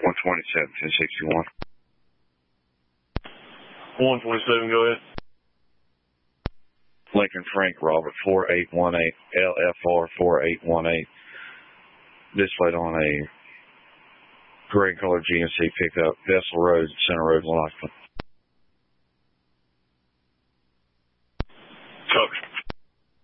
127, 1061. 127, go ahead. Lincoln Frank, Robert, 4818, LFR 4818. Displayed on a gray colored GMC pickup, Vessel Road, Center Road, Lockton.